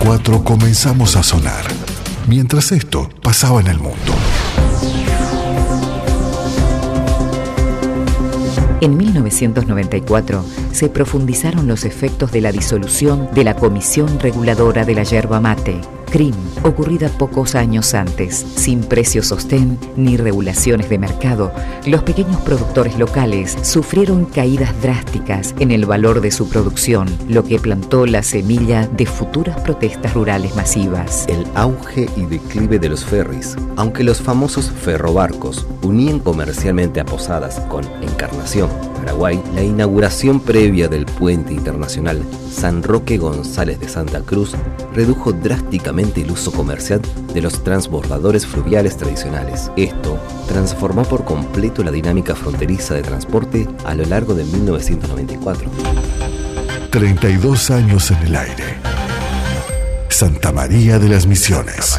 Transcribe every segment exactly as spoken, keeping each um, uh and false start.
cuatro comenzamos a sonar, mientras esto pasaba en el mundo. En mil novecientos noventa y cuatro se profundizaron los efectos de la disolución de la Comisión Reguladora de la Yerba Mate, C R I M, ocurrida pocos años antes. Sin precio sostén ni regulaciones de mercado, los pequeños productores locales sufrieron caídas drásticas en el valor de su producción, lo que plantó la semilla de futuras protestas rurales masivas. El auge y declive de los ferries. Aunque los famosos ferrobarcos unían comercialmente a Posadas con Encarnación, Paraguay, la inauguración previa del puente internacional San Roque González de Santa Cruz redujo drásticamente el uso comercial de los transbordadores fluviales tradicionales. Esto transformó por completo la dinámica fronteriza de transporte a lo largo de mil novecientos noventa y cuatro. treinta y dos años en el aire. Santa María de las Misiones.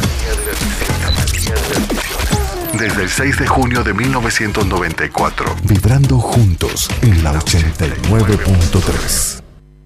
Desde el seis de junio de mil novecientos noventa y cuatro, vibrando juntos en la ochenta y nueve punto tres.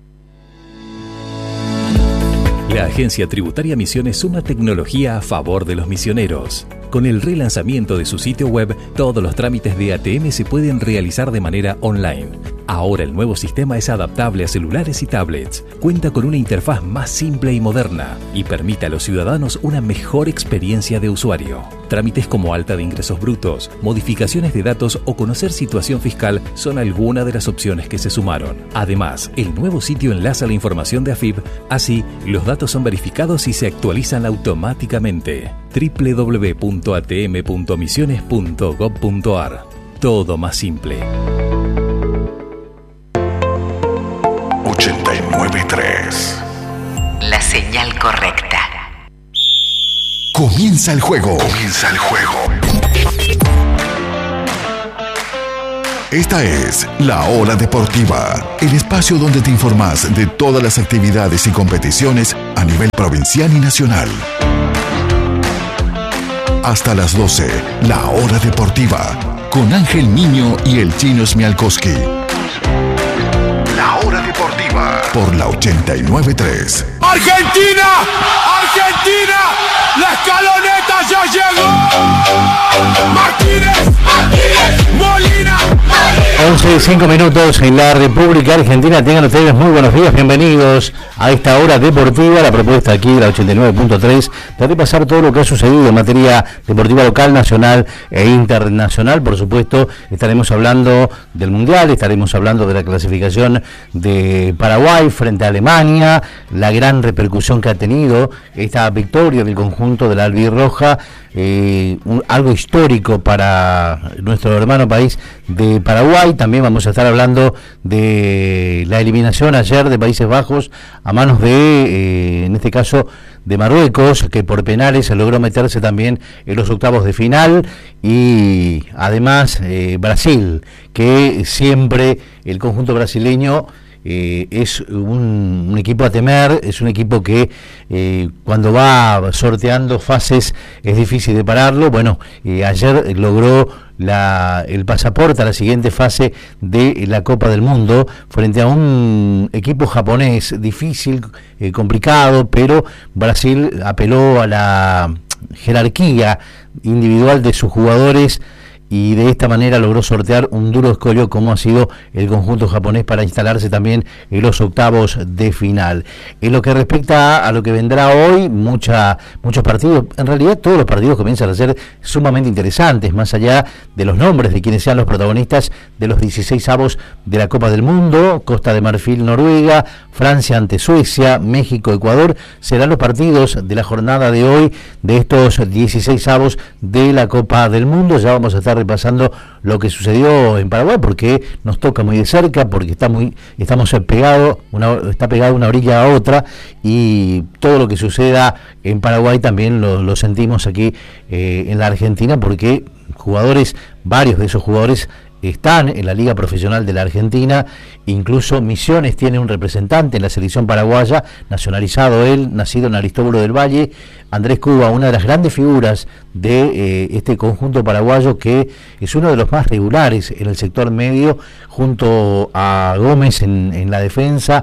La Agencia Tributaria Misiones suma tecnología a favor de los misioneros. Con el relanzamiento de su sitio web, todos los trámites de A T M se pueden realizar de manera online. Ahora el nuevo sistema es adaptable a celulares y tablets, cuenta con una interfaz más simple y moderna y permite a los ciudadanos una mejor experiencia de usuario. Trámites como alta de ingresos brutos, modificaciones de datos o conocer situación fiscal son algunas de las opciones que se sumaron. Además, el nuevo sitio enlaza la información de A F I B, así los datos son verificados y se actualizan automáticamente. doble u doble u doble u punto a t m punto misiones punto gob punto a r. Todo más simple. ochenta y nueve punto tres. La señal correcta. Comienza el juego. Comienza el juego. Esta es La Hora Deportiva, el espacio donde te informas de todas las actividades y competiciones a nivel provincial y nacional. Hasta las doce, La Hora Deportiva, con Ángel Niño y el Chino Smialkowski. La Hora Deportiva, por la ochenta y nueve punto tres. ¡Argentina! ¡Argentina! ¡La escaloneta ya llegó! ¡Martínez! ¡Martínez! ¡Molina! once y cinco minutos en la República Argentina. Tengan ustedes muy buenos días, bienvenidos a esta hora deportiva. La propuesta aquí de la ochenta y nueve punto tres de repasar todo lo que ha sucedido en materia deportiva local, nacional e internacional. Por supuesto, estaremos hablando del Mundial, estaremos hablando de la clasificación de Paraguay frente a Alemania, la gran repercusión que ha tenido esta victoria del conjunto de la albirroja, eh, un, algo histórico para nuestro hermano país de Paraguay. También vamos a estar hablando de la eliminación ayer de Países Bajos a manos de, eh, en este caso, de Marruecos, que por penales logró meterse también en los octavos de final, y además eh, Brasil, que siempre el conjunto brasileño Eh, es un, un equipo a temer, es un equipo que eh, cuando va sorteando fases es difícil de pararlo. Bueno, eh, ayer logró la, el pasaporte a la siguiente fase de la Copa del Mundo frente a un equipo japonés difícil, eh, complicado, pero Brasil apeló a la jerarquía individual de sus jugadores y de esta manera logró sortear un duro escollo como ha sido el conjunto japonés para instalarse también en los octavos de final. En lo que respecta a lo que vendrá hoy, mucha, muchos partidos, en realidad todos los partidos comienzan a ser sumamente interesantes, más allá de los nombres de quienes sean los protagonistas de los dieciséis avos de la Copa del Mundo. Costa de Marfil, Noruega, Francia ante Suecia, México, Ecuador, serán los partidos de la jornada de hoy de estos dieciséis avos de la Copa del Mundo. Ya vamos a estar repasando lo que sucedió en Paraguay porque nos toca muy de cerca, porque está muy estamos pegados, una, está pegado una orilla a otra, y todo lo que suceda en Paraguay también lo, lo sentimos aquí eh, en la Argentina, porque jugadores, varios de esos jugadores están en la Liga Profesional de la Argentina. Incluso Misiones tiene un representante en la selección paraguaya, nacionalizado él, nacido en Aristóbulo del Valle, Andrés Cuba, una de las grandes figuras de eh, este conjunto paraguayo, que es uno de los más regulares en el sector medio, junto a Gómez en, en la defensa,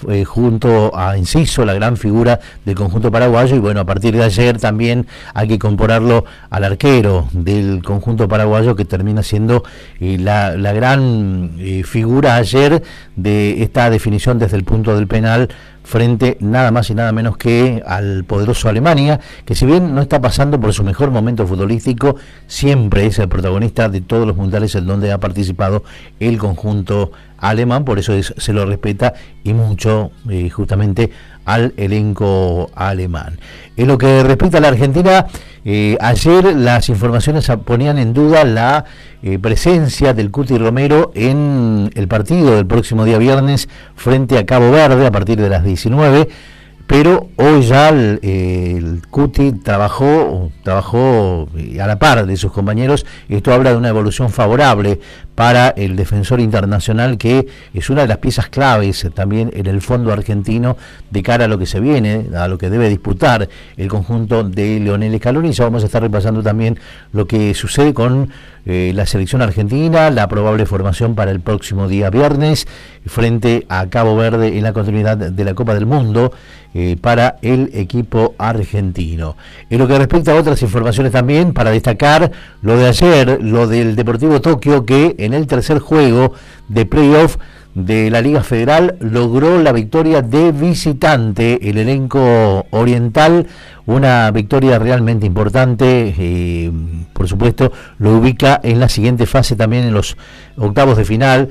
eh, junto a Enciso, la gran figura del conjunto paraguayo, y bueno, a partir de ayer también hay que compararlo al arquero del conjunto paraguayo, que termina siendo eh, la, la gran eh, figura ayer de esta definición desde el punto del penal, frente nada más y nada menos que al poderoso Alemania, que si bien no está pasando por su mejor momento futbolístico, siempre es el protagonista de todos los mundiales en donde ha participado el conjunto alemán, por eso es, se lo respeta y mucho eh, justamente al elenco alemán. En lo que respecta a la Argentina, eh, ayer las informaciones ponían en duda la eh, presencia del Cuti Romero en el partido del próximo día viernes frente a Cabo Verde a partir de las diecinueve, pero hoy ya el, eh, el Cuti trabajó, trabajó a la par de sus compañeros. Esto habla de una evolución favorable para el defensor internacional, que es una de las piezas claves también en el fondo argentino de cara a lo que se viene, a lo que debe disputar el conjunto de Leonel Scaloni. Ya vamos a estar repasando también lo que sucede con eh, la selección argentina, la probable formación para el próximo día viernes frente a Cabo Verde en la continuidad de la Copa del Mundo eh, para el equipo argentino. En lo que respecta a otras informaciones también, para destacar lo de ayer, lo del Deportivo Tokio, que en el tercer juego de playoff de la Liga Federal logró la victoria de visitante, el elenco oriental, una victoria realmente importante, eh, por supuesto lo ubica en la siguiente fase también en los octavos de final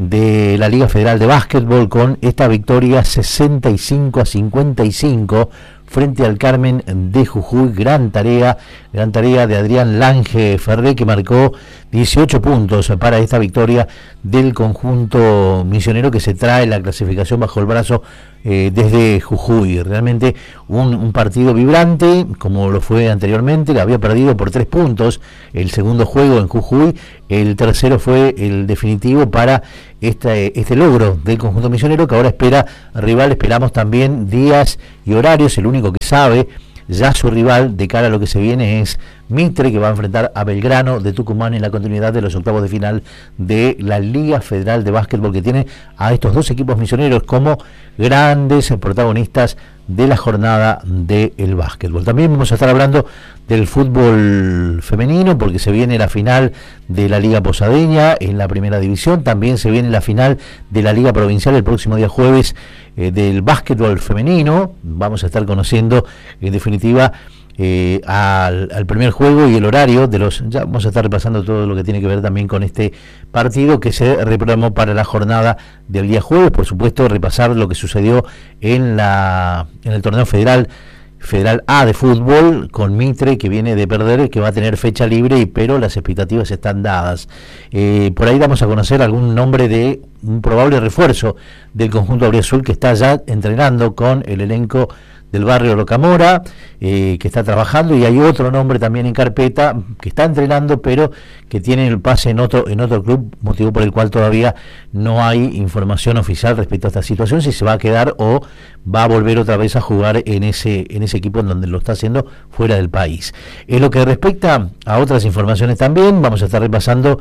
de la Liga Federal de Básquetbol, con esta victoria sesenta y cinco a cincuenta y cinco frente al Carmen de Jujuy. Gran tarea, gran tarea de Adrián Lange Ferré, que marcó dieciocho puntos para esta victoria del conjunto misionero, que se trae la clasificación bajo el brazo eh, desde Jujuy. Realmente un, un partido vibrante, como lo fue anteriormente. Le había perdido por tres puntos el segundo juego en Jujuy, el tercero fue el definitivo para este, este logro del conjunto misionero, que ahora espera rival. Esperamos también días y horarios. El único que sabe ya su rival de cara a lo que se viene es Mitre, que va a enfrentar a Belgrano de Tucumán en la continuidad de los octavos de final de la Liga Federal de Básquetbol, que tiene a estos dos equipos misioneros como grandes protagonistas de la jornada del básquetbol. También vamos a estar hablando del fútbol femenino, porque se viene la final de la Liga Posadeña en la primera división. También se viene la final de la Liga Provincial el próximo día jueves eh, del básquetbol femenino. Vamos a estar conociendo en definitiva Eh, al, al primer juego y el horario de los. Ya vamos a estar repasando todo lo que tiene que ver también con este partido que se reprogramó para la jornada del día jueves. Por supuesto, repasar lo que sucedió en la en el torneo federal Federal A de fútbol, con Mitre, que viene de perder, que va a tener fecha libre, y pero las expectativas están dadas. Eh, por ahí vamos a conocer algún nombre de un probable refuerzo del conjunto auriazul, que está ya entrenando con el elenco del barrio Rocamora, eh, que está trabajando, y hay otro nombre también en carpeta que está entrenando, pero que tiene el pase en otro en otro club, motivo por el cual todavía no hay información oficial respecto a esta situación, si se va a quedar o va a volver otra vez a jugar en ese en ese equipo en donde lo está haciendo fuera del país. En lo que respecta a otras informaciones también, vamos a estar repasando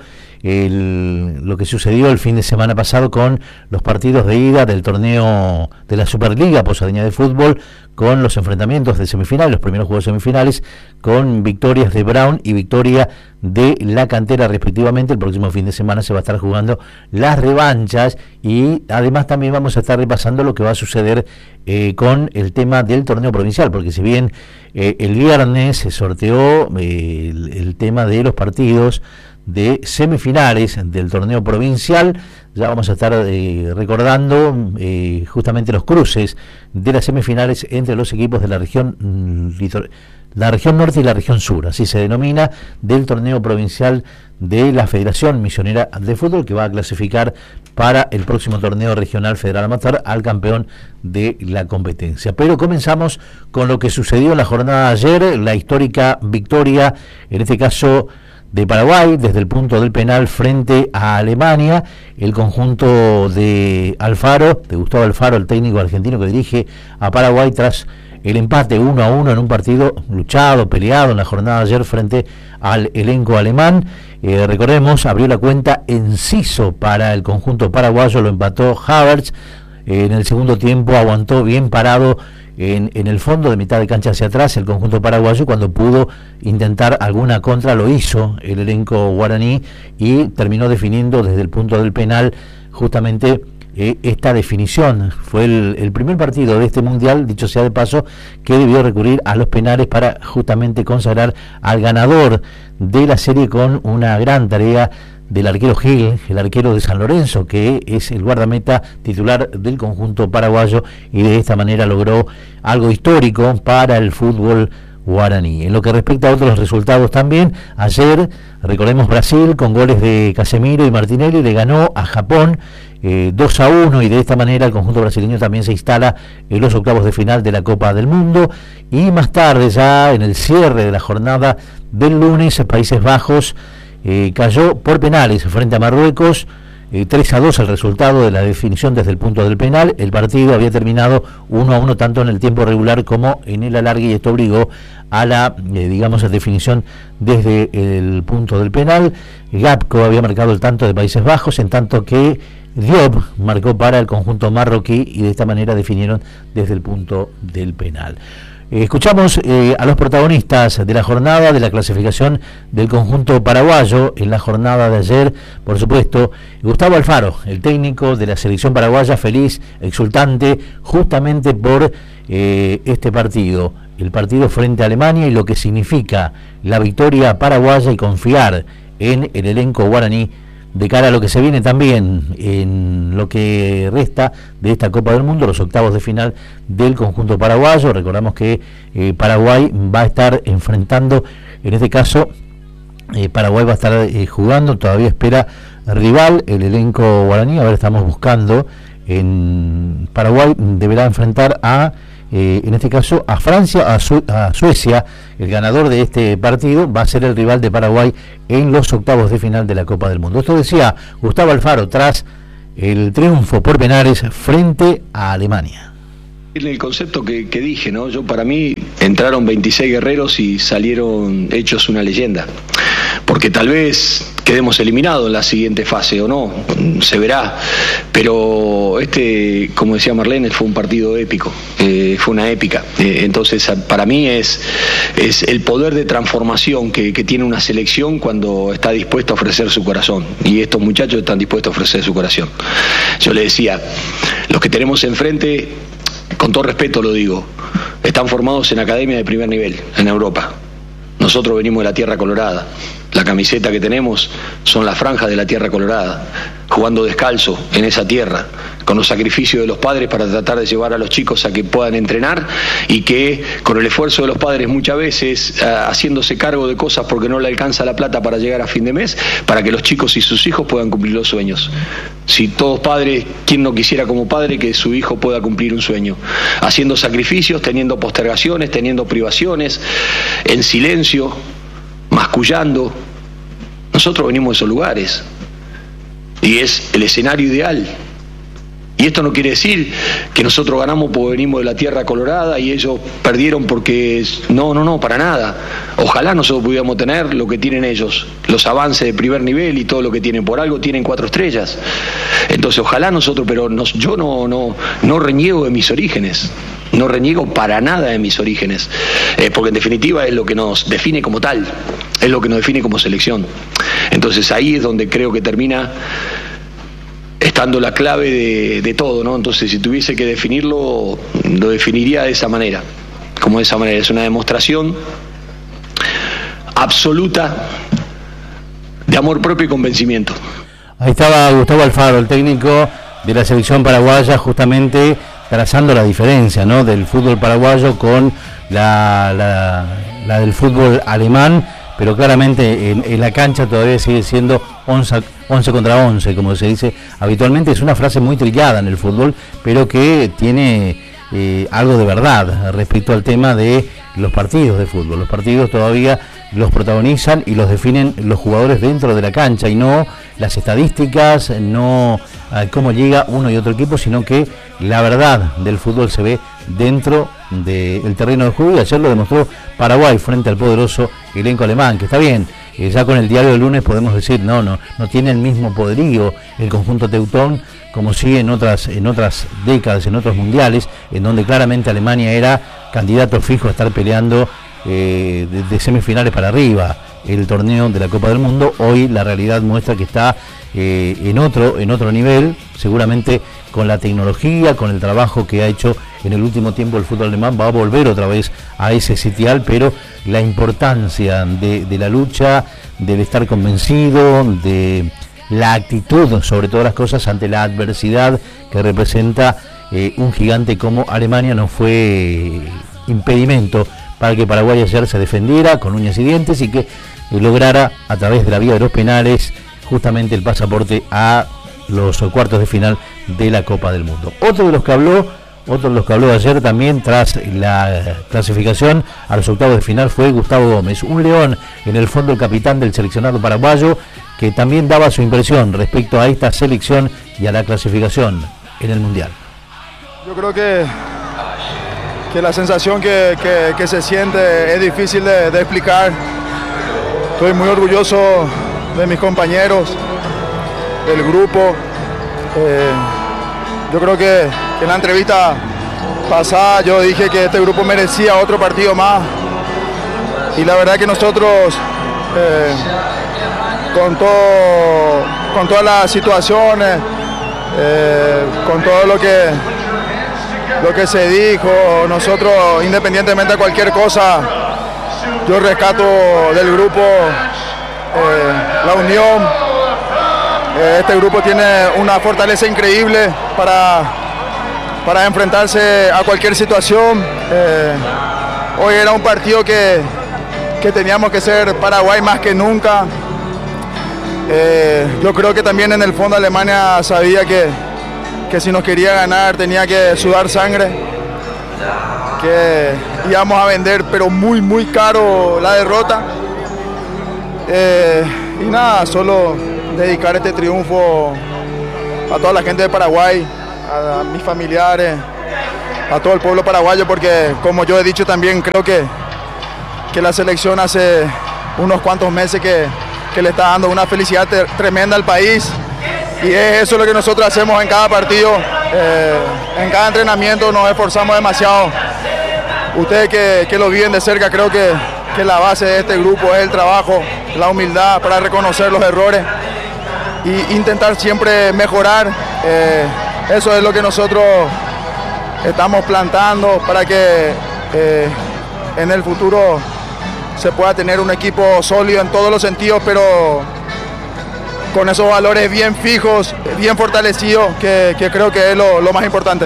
el, lo que sucedió el fin de semana pasado con los partidos de ida del torneo de la Superliga Posadeña de Fútbol, con los enfrentamientos de semifinales, los primeros juegos semifinales, con victorias de Brown y victoria de La Cantera respectivamente. El próximo fin de semana se va a estar jugando las revanchas, y además también vamos a estar repasando lo que va a suceder eh, con el tema del torneo provincial, porque si bien eh, el viernes se sorteó eh, el, el tema de los partidos de semifinales del torneo provincial, ya vamos a estar eh, recordando eh, justamente los cruces de las semifinales entre los equipos de la región litor- la región norte y la región sur, así se denomina, del torneo provincial de la Federación Misionera de Fútbol, que va a clasificar para el próximo torneo regional federal amateur al campeón de la competencia. Pero comenzamos con lo que sucedió en la jornada de ayer, la histórica victoria, en este caso de Paraguay, desde el punto del penal frente a Alemania. El conjunto de Alfaro, de Gustavo Alfaro, el técnico argentino que dirige a Paraguay, tras el empate uno a uno en un partido luchado, peleado en la jornada de ayer frente al elenco alemán. Eh, recordemos, abrió la cuenta Enciso para el conjunto paraguayo, lo empató Havertz. eh, en el segundo tiempo aguantó bien parado en, en el fondo, de mitad de cancha hacia atrás, el conjunto paraguayo. Cuando pudo intentar alguna contra lo hizo el elenco guaraní y terminó definiendo desde el punto del penal justamente eh, esta definición. Fue el, el primer partido de este mundial, dicho sea de paso, que debió recurrir a los penales para justamente consagrar al ganador de la serie, con una gran tarea del arquero Gil, el arquero de San Lorenzo, que es el guardameta titular del conjunto paraguayo, y de esta manera logró algo histórico para el fútbol guaraní. En lo que respecta a otros resultados también, ayer, recordemos, Brasil, con goles de Casemiro y Martinelli, le ganó a Japón eh, dos a uno, y de esta manera el conjunto brasileño también se instala en los octavos de final de la Copa del Mundo. Y más tarde, ya en el cierre de la jornada del lunes, Países Bajos Eh, cayó por penales frente a Marruecos, eh, tres a dos el resultado de la definición desde el punto del penal. El partido había terminado uno a uno tanto en el tiempo regular como en el alargue, y esto obligó a la, eh, digamos, a definición desde el punto del penal. Gapco había marcado el tanto de Países Bajos, en tanto que Diop marcó para el conjunto marroquí, y de esta manera definieron desde el punto del penal. Escuchamos eh, a los protagonistas de la jornada, de la clasificación del conjunto paraguayo en la jornada de ayer. Por supuesto, Gustavo Alfaro, el técnico de la selección paraguaya, feliz, exultante, justamente por eh, este partido, el partido frente a Alemania, y lo que significa la victoria paraguaya, y confiar en el elenco guaraní de cara a lo que se viene también en lo que resta de esta Copa del Mundo, los octavos de final del conjunto paraguayo. Recordamos que eh, Paraguay va a estar enfrentando, en este caso, eh, Paraguay va a estar eh, jugando, todavía espera rival el elenco guaraní. A ver, estamos buscando, en Paraguay deberá enfrentar a Eh, en este caso a Francia, a, Su- a Suecia. El ganador de este partido va a ser el rival de Paraguay en los octavos de final de la Copa del Mundo. Esto decía Gustavo Alfaro tras el triunfo por penales frente a Alemania. En el concepto que, que dije, ¿no? Yo, para mí, entraron veintiséis guerreros y salieron hechos una leyenda. Porque tal vez quedemos eliminados en la siguiente fase o no, se verá. Pero este, como decía Marlene, fue un partido épico, eh, fue una épica. Eh, entonces, para mí es, es el poder de transformación que, que tiene una selección cuando está dispuesta a ofrecer su corazón. Y estos muchachos están dispuestos a ofrecer su corazón. Yo le decía, los que tenemos enfrente, con todo respeto lo digo, están formados en academia de primer nivel, en Europa. Nosotros venimos de la Tierra Colorada. La camiseta que tenemos son las franjas de la Tierra Colorada, jugando descalzo en esa tierra, con los sacrificios de los padres para tratar de llevar a los chicos a que puedan entrenar, y que con el esfuerzo de los padres muchas veces uh, haciéndose cargo de cosas porque no le alcanza la plata para llegar a fin de mes, para que los chicos y sus hijos puedan cumplir los sueños. Si todos padres, ¿quién no quisiera como padre que su hijo pueda cumplir un sueño? Haciendo sacrificios, teniendo postergaciones, teniendo privaciones, en silencio, mascullando. Nosotros venimos de esos lugares y es el escenario ideal. Y esto no quiere decir que nosotros ganamos porque venimos de la Tierra Colorada y ellos perdieron porque... No, no, no, para nada. Ojalá nosotros pudiéramos tener lo que tienen ellos, los avances de primer nivel y todo lo que tienen. Por algo tienen cuatro estrellas. Entonces ojalá nosotros, pero nos, yo no, no, no reniego de mis orígenes. No reniego para nada de mis orígenes, eh, porque en definitiva es lo que nos define como tal, es lo que nos define como selección. Entonces ahí es donde creo que termina estando la clave de, de todo, ¿no? Entonces, si tuviese que definirlo, lo definiría de esa manera, como de esa manera. Es una demostración absoluta de amor propio y convencimiento. Ahí estaba Gustavo Alfaro, el técnico de la selección paraguaya, justamente trazando la diferencia, ¿no?, del fútbol paraguayo con la, la, la del fútbol alemán, pero claramente en, en la cancha todavía sigue siendo once contra once, como se dice habitualmente. Es una frase muy trillada en el fútbol, pero que tiene eh, algo de verdad respecto al tema de los partidos de fútbol. Los partidos todavía los protagonizan y los definen los jugadores dentro de la cancha, y no las estadísticas, no eh, cómo llega uno y otro equipo, sino que la verdad del fútbol se ve dentro del terreno de juego, y ayer lo demostró Paraguay frente al poderoso elenco alemán, que está bien, eh, ya con el diario del lunes podemos decir, no, no, no tiene el mismo poderío el conjunto teutón, como sí en otras, en otras décadas, en otros mundiales, en donde claramente Alemania era candidato fijo a estar peleando eh, de, de semifinales para arriba el torneo de la Copa del Mundo. Hoy la realidad muestra que está eh, en otro en otro nivel, seguramente con la tecnología, con el trabajo que ha hecho en el último tiempo el fútbol alemán, va a volver otra vez a ese sitial, pero la importancia de, de la lucha, del estar convencido, de la actitud sobre todas las cosas ante la adversidad que representa eh, un gigante como Alemania, no fue impedimento para que Paraguay ayer se defendiera con uñas y dientes y que eh, lograra a través de la vía de los penales justamente el pasaporte a los cuartos de final de la Copa del Mundo. Otro de los que habló, otro de los que habló ayer también tras la clasificación a los octavos de final fue Gustavo Gómez, un león, en el fondo el capitán del seleccionado paraguayo, que también daba su impresión respecto a esta selección y a la clasificación en el Mundial. Yo creo que, que la sensación que, que, que se siente es difícil de, de explicar. Estoy muy orgulloso de mis compañeros, del grupo. Eh, yo creo que, que en la entrevista pasada yo dije que este grupo merecía otro partido más. Y la verdad que nosotros, eh, con, todo, con todas las situaciones, eh, con todo lo que, lo que se dijo, nosotros, independientemente de cualquier cosa, yo rescato del grupo eh, la unión. Eh, este grupo tiene una fortaleza increíble para, para enfrentarse a cualquier situación. Eh, hoy era un partido que, que teníamos que ser Paraguay más que nunca. Eh, yo creo que también en el fondo Alemania sabía que, que si nos quería ganar tenía que sudar sangre, que íbamos a vender pero muy muy caro la derrota. Eh, y nada, solo dedicar este triunfo a toda la gente de Paraguay, a, a mis familiares, a todo el pueblo paraguayo, porque como yo he dicho también creo que, que la selección hace unos cuantos meses que, que le está dando una felicidad te, tremenda al país, y es eso lo que nosotros hacemos en cada partido. Eh, en cada entrenamiento nos esforzamos demasiado. Ustedes que, que lo viven de cerca, creo que, que la base de este grupo es el trabajo, la humildad para reconocer los errores y intentar siempre mejorar. Eh, eso es lo que nosotros estamos plantando para que eh, en el futuro se pueda tener un equipo sólido en todos los sentidos, pero con esos valores bien fijos, bien fortalecidos, que, que creo que es lo, lo más importante.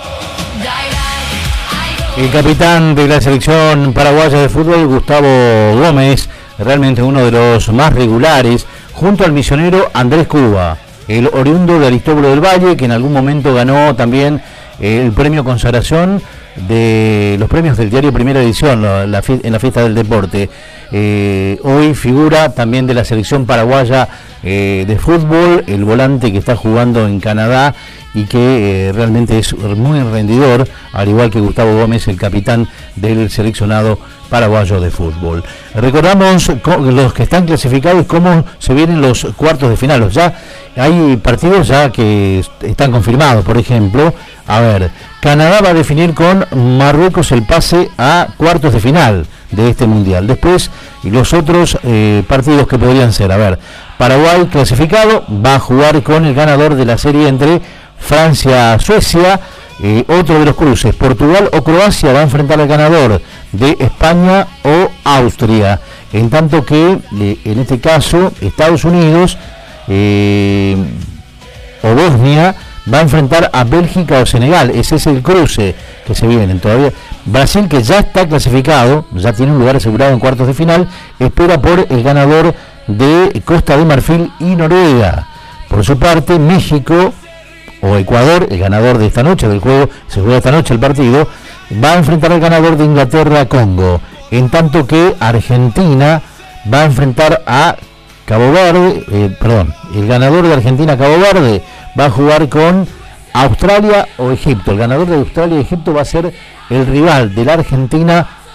El capitán de la selección paraguaya de fútbol, Gustavo Gómez, realmente uno de los más regulares, junto al misionero Andrés Cuba, el oriundo de Aristóbulo del Valle, que en algún momento ganó también el premio Consagración de los premios del diario Primera Edición, la, la, en la fiesta del deporte. Eh, hoy figura también de la selección paraguaya eh, de fútbol, el volante que está jugando en Canadá y que eh, realmente es muy rendidor, al igual que Gustavo Gómez, el capitán del seleccionado paraguayo de fútbol. Recordamos los que están clasificados cómo se vienen los cuartos de final. Ya hay partidos ya que están confirmados, por ejemplo, a ver, Canadá va a definir con Marruecos el pase a cuartos de final de este mundial. Después los otros eh, partidos que podrían ser, a ver, Paraguay clasificado va a jugar con el ganador de la serie entre Francia-Suecia. Eh, otro de los cruces, Portugal o Croacia, va a enfrentar al ganador de España o Austria, en tanto que eh, en este caso Estados Unidos eh, o Bosnia va a enfrentar a Bélgica o Senegal. Ese es el cruce que se viene todavía. Brasil, que ya está clasificado, ya tiene un lugar asegurado en cuartos de final, espera por el ganador de Costa de Marfil y Noruega. Por su parte, México o Ecuador, el ganador de esta noche del juego, se juega esta noche el partido, va a enfrentar al ganador de Inglaterra-Congo, en tanto que Argentina va a enfrentar a Cabo Verde, eh, perdón, el ganador de Argentina-Cabo Verde va a jugar con Australia o Egipto. El ganador de Australia y Egipto va a ser el rival de la Argentina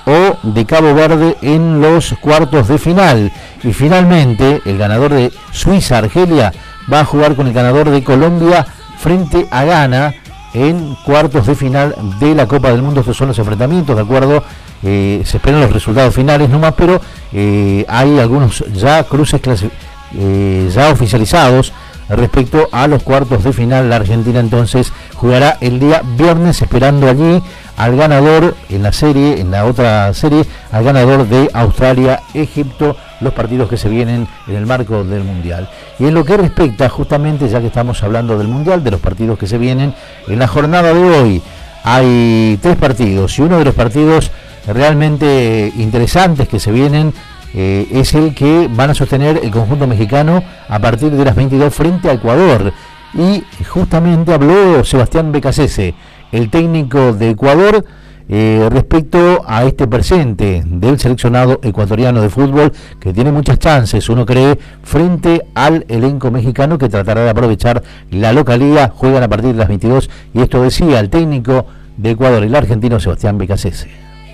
o de Cabo Verde en los cuartos de final. Y finalmente el ganador de Suiza-Argelia va a jugar con el ganador de Colombia frente a Ghana en cuartos de final de la Copa del Mundo. Estos son los enfrentamientos, de acuerdo, eh, se esperan los resultados finales nomás, pero eh, hay algunos ya cruces eh, ya oficializados respecto a los cuartos de final. La Argentina entonces jugará el día viernes, esperando allí al ganador en la serie, en la otra serie, al ganador de Australia-Egipto, los partidos que se vienen en el marco del Mundial. Y en lo que respecta, justamente, ya que estamos hablando del Mundial, de los partidos que se vienen, en la jornada de hoy hay tres partidos, y uno de los partidos realmente interesantes que se vienen eh, es el que van a sostener el conjunto mexicano a partir de las veintidós frente a Ecuador. Y justamente habló Sebastián Becasese, el técnico de Ecuador, eh, respecto a este presente del seleccionado ecuatoriano de fútbol, que tiene muchas chances, uno cree, frente al elenco mexicano, que tratará de aprovechar la localía. Juegan a partir de las veintidós, y esto decía el técnico de Ecuador, el argentino Sebastián Becasese.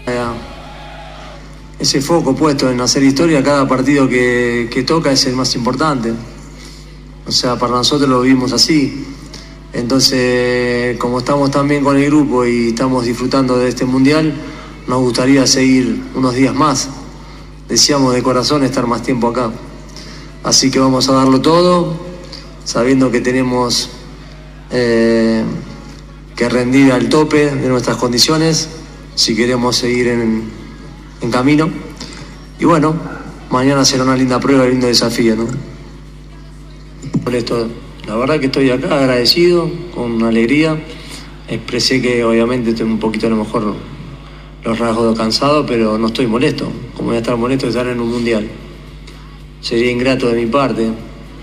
Ese foco puesto en hacer historia, cada partido que, que toca es el más importante. O sea, para nosotros lo vimos así. Entonces, como estamos también con el grupo y estamos disfrutando de este mundial, nos gustaría seguir unos días más. Deseamos de corazón estar más tiempo acá. Así que vamos a darlo todo, sabiendo que tenemos eh, que rendir al tope de nuestras condiciones si queremos seguir en, en camino. Y bueno, mañana será una linda prueba, un lindo desafío, ¿no? Por esto, la verdad que estoy acá agradecido, con alegría. Expresé que obviamente estoy un poquito a lo mejor los rasgos cansado, pero no estoy molesto. Como voy a estar molesto de estar en un mundial? Sería ingrato de mi parte.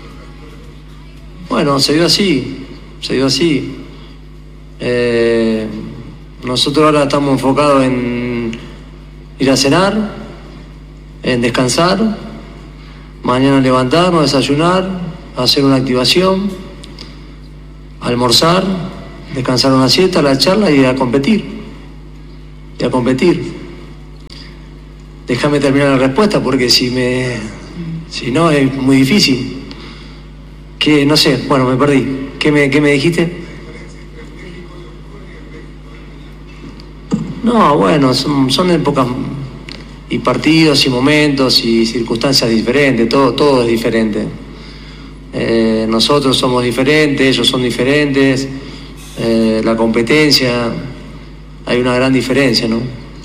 Bueno, se dio así, se dio así. Eh, nosotros ahora estamos enfocados en ir a cenar, en descansar, mañana levantarnos, desayunar, hacer una activación, almorzar, descansar una siesta, la charla y a competir. Y a competir. Déjame terminar la respuesta, porque si me, si no es muy difícil. Que no sé, bueno, me perdí. ¿Qué me, qué me dijiste? No, bueno, son, son épocas y partidos y momentos y circunstancias diferentes, todo, todo es diferente. Eh, nosotros somos diferentes, ellos son diferentes, eh, la competencia, hay una gran diferencia, ¿no?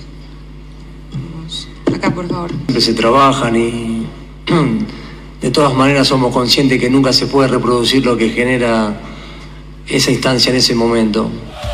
Acá, por favor. Siempre se trabajan y de todas maneras somos conscientes que nunca se puede reproducir lo que genera esa instancia en ese momento.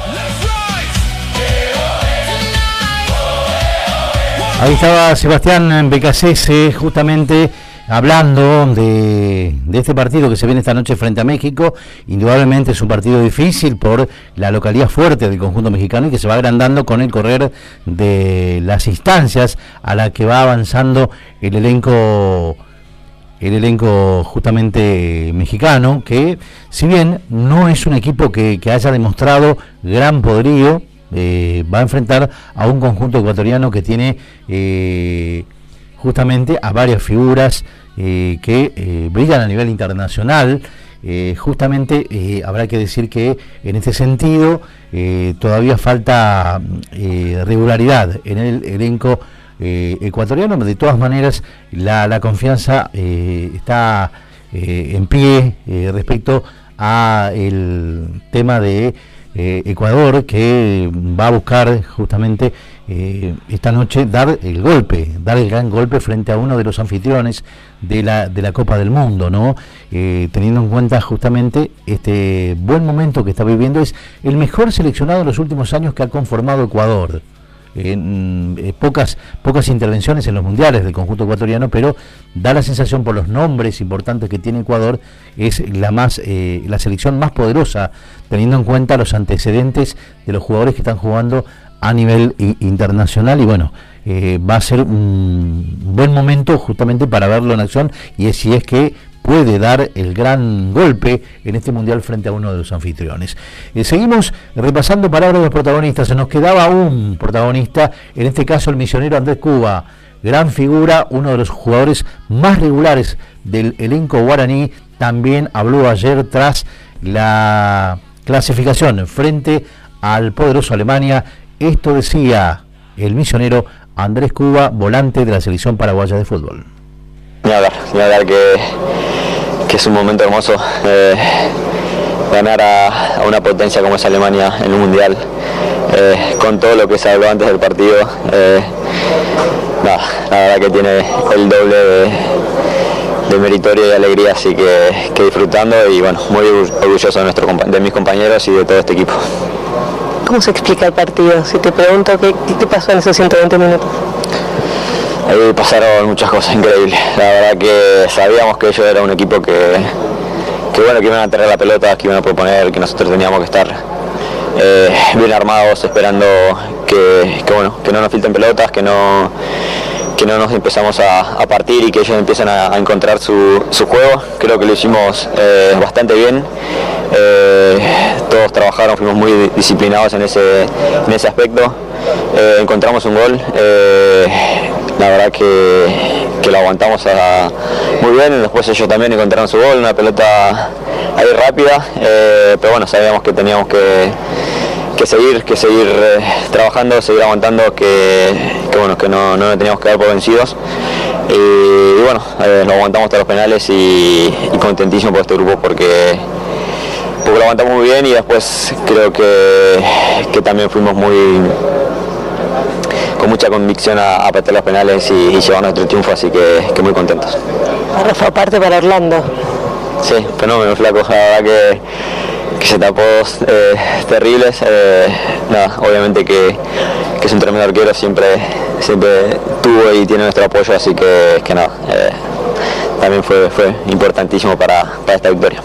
Ahí estaba Sebastián Becasese justamente hablando de, de este partido que se viene esta noche frente a México. Indudablemente es un partido difícil por la localidad fuerte del conjunto mexicano y que se va agrandando con el correr de las instancias a la que va avanzando el elenco el elenco justamente mexicano, que si bien no es un equipo que, que haya demostrado gran poderío, eh, va a enfrentar a un conjunto ecuatoriano que tiene eh, justamente a varias figuras eh, que eh, brillan a nivel internacional. Eh, justamente eh, habrá que decir que en este sentido eh, todavía falta eh, regularidad en el elenco eh, ecuatoriano. De todas maneras, la, la confianza eh, está eh, en pie eh, respecto a el tema de eh, Ecuador, que va a buscar justamente eh, esta noche dar el golpe, dar el gran golpe frente a uno de los anfitriones de la de la Copa del Mundo, ¿no? Eh, teniendo en cuenta justamente este buen momento que está viviendo, es el mejor seleccionado en los últimos años que ha conformado Ecuador. En, eh, pocas pocas intervenciones en los mundiales del conjunto ecuatoriano, pero da la sensación, por los nombres importantes que tiene Ecuador, es la más eh, la selección más poderosa, teniendo en cuenta los antecedentes de los jugadores que están jugando a nivel i- internacional. Y bueno, eh, va a ser un buen momento justamente para verlo en acción, y es, si es que puede dar el gran golpe en este mundial frente a uno de los anfitriones. Eh, seguimos repasando palabras de los protagonistas. Se nos quedaba un protagonista, en este caso el misionero Andrés Cuba, gran figura, uno de los jugadores más regulares del elenco guaraní. También habló ayer tras la clasificación frente al poderoso Alemania. Esto decía el misionero Andrés Cuba, volante de la selección paraguaya de fútbol. Ni hablar, ni hablar que, que es un momento hermoso eh, ganar a, a una potencia como es Alemania en un mundial, eh, con todo lo que se habló antes del partido. Eh, nada, la verdad que tiene el doble de, de meritorio y alegría, así que, que disfrutando y bueno, muy orgulloso de, nuestro, de mis compañeros y de todo este equipo. ¿Cómo se explica el partido? Si te pregunto, ¿qué, qué pasó en esos ciento veinte minutos? Ahí pasaron muchas cosas increíbles. La verdad que sabíamos que ellos eran un equipo que, que bueno, que iban a tener la pelota, que iban a proponer, que nosotros teníamos que estar eh, bien armados, esperando que, que, bueno, que no nos filtren pelotas, que no, que no nos empezamos a, a partir y que ellos empiecen a, a encontrar su, su juego. Creo que lo hicimos eh, bastante bien. Eh, todos trabajaron, fuimos muy disciplinados en ese, en ese aspecto. Eh, encontramos un gol, eh, la verdad que, que lo aguantamos a, muy bien. Después ellos también encontraron su gol, una pelota ahí rápida, eh, pero bueno, sabíamos que teníamos que, que seguir, que seguir eh, trabajando, seguir aguantando, que, que bueno, que no, no nos teníamos que dar por vencidos. Y, y bueno, eh, lo aguantamos hasta los penales y, y contentísimo por este grupo porque porque lo aguantamos muy bien y después creo que, que también fuimos muy con mucha convicción a, a apretar los penales y, y llevar nuestro triunfo, así que, que muy contentos. Ahora fue aparte para Orlando. Sí, fenómeno, flaco, la verdad que, que se tapó eh, terribles. Eh, nada, obviamente que, que es un tremendo arquero, siempre, siempre tuvo y tiene nuestro apoyo, así que, que nada, eh, también fue, fue importantísimo para, para esta victoria.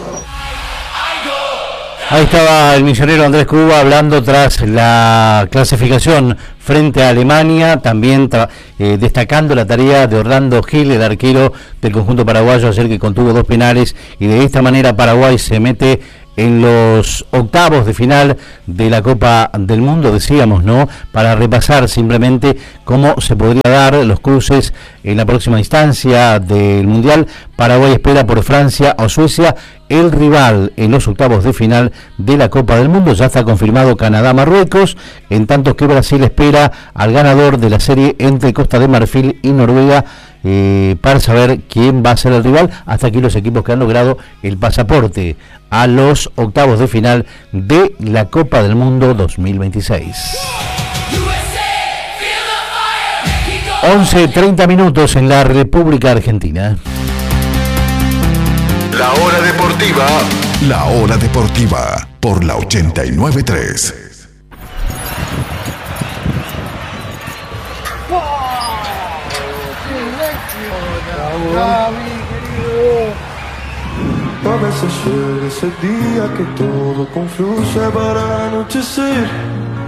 Ahí estaba el misionero Andrés Cuba hablando tras la clasificación frente a Alemania, también eh, destacando la tarea de Orlando Gil, el arquero del conjunto paraguayo ayer, que contuvo dos penales, y de esta manera Paraguay se mete en los octavos de final de la Copa del Mundo, decíamos, ¿no? Para repasar simplemente cómo se podría dar los cruces en la próxima instancia del Mundial. Paraguay espera por Francia o Suecia. El rival en los octavos de final de la Copa del Mundo ya está confirmado: Canadá-Marruecos, en tanto que Brasil espera al ganador de la serie entre Costa de Marfil y Noruega, eh, para saber quién va a ser el rival. Hasta aquí los equipos que han logrado el pasaporte a los octavos de final de la Copa del Mundo dos mil veintiséis. once treinta minutos en la República Argentina. La hora deportiva. La hora deportiva por la ochenta y nueve punto tres. A veces llega ese día que todo confluye para anochecer.